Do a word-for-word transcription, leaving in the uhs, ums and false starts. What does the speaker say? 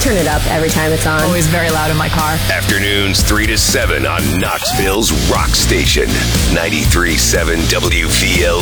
turn it up every time it's on. Always very loud in my car. Afternoons three to seven on Knoxville's Rock Station, ninety-three point seven W V L